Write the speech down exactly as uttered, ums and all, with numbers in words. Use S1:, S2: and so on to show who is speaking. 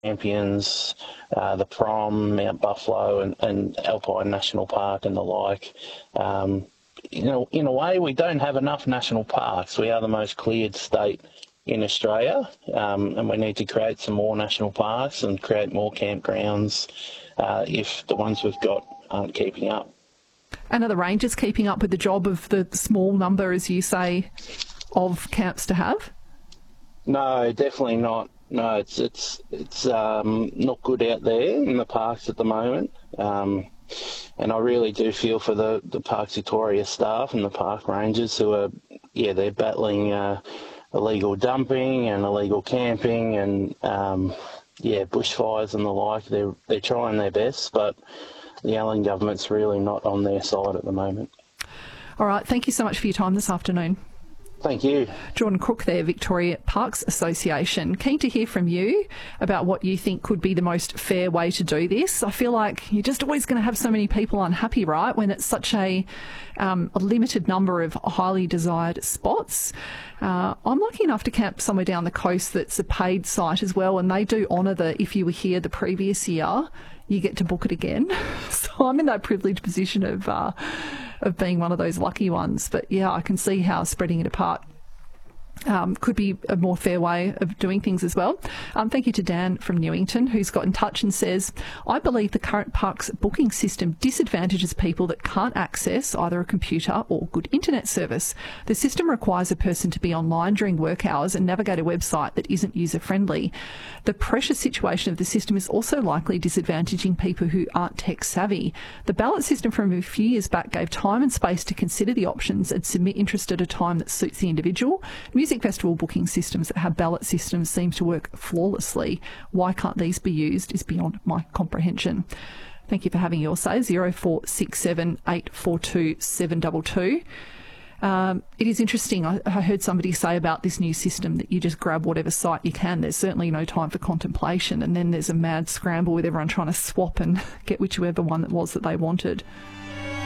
S1: Champions, uh, the Prom, Mount Buffalo and, and Alpine National Park and the like. Um, you know, in a way, we don't have enough national parks. We are the most cleared state in Australia, um, and we need to create some more national parks and create more campgrounds uh, if the ones we've got aren't keeping up.
S2: And are the rangers keeping up with the job of the small number, as you say, of camps to have?
S1: No, definitely not. No, it's it's it's um, not good out there in the parks at the moment, um, and I really do feel for the, the Parks Victoria staff and the park rangers who are, yeah, they're battling uh, illegal dumping and illegal camping and um, yeah, bushfires and the like. They're they're trying their best, but the Allen government's really not on their side at the moment.
S2: All right, thank you so much for your time this afternoon.
S1: Thank you.
S2: Jordan Crook there, Victoria Parks Association. Keen to hear from you about what you think could be the most fair way to do this. I feel like you're just always going to have so many people unhappy, right, when it's such a, um, a limited number of highly desired spots. Uh, I'm lucky enough to camp somewhere down the coast that's a paid site as well, and they do honour the, if you were here the previous year, you get to book it again. So I'm in that privileged position of uh, of being one of those lucky ones. But yeah, I can see how spreading it apart Um, could be a more fair way of doing things as well. Um, thank you to Dan from Newington, who's got in touch and says, I believe the current parks booking system disadvantages people that can't access either a computer or good internet service. The system requires a person to be online during work hours and navigate a website that isn't user-friendly. The pressure situation of the system is also likely disadvantaging people who aren't tech savvy. The ballot system from a few years back gave time and space to consider the options and submit interest at a time that suits the individual. Music festival booking systems that have ballot systems seem to work flawlessly. Why can't these be used is beyond my comprehension. Thank you for having your say. zero four six seven eight four two seven two two. Um, it is interesting. I, I heard somebody say about this new system that you just grab whatever site you can. There's certainly no time for contemplation, and then there's a mad scramble with everyone trying to swap and get whichever one that was that they wanted.